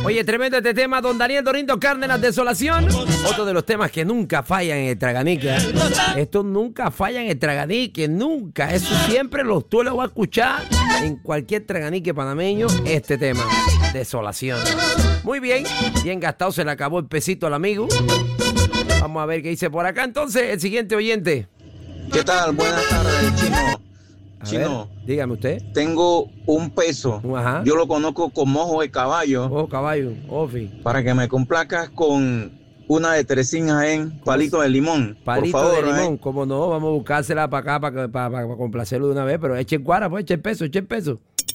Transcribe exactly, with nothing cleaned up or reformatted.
Oye, tremendo este tema, don Daniel Dorindo Cárdenas, Desolación. Otro de los temas que nunca fallan en el Traganique. ¿eh? Esto nunca falla en el Traganique, nunca. Eso siempre lo, tú lo vas a escuchar en cualquier Traganique panameño, este tema, Desolación. Muy bien, bien gastado, se le acabó el pesito al amigo. Vamos a ver qué dice por acá. Entonces, el siguiente oyente. ¿Qué tal? Buenas tardes, Chino. A Chino, ver, dígame usted. Tengo un peso. Ajá. Yo lo conozco como ojo de caballo. Ojo de caballo, Ofi. Para que me complacas con una de Teresín Jaén, palito de limón. Palito por favor, de limón, ¿eh? como no, vamos a buscársela para acá para, para, para, para complacerlo de una vez, pero eche el cuara, pues, eche el peso, eche el peso.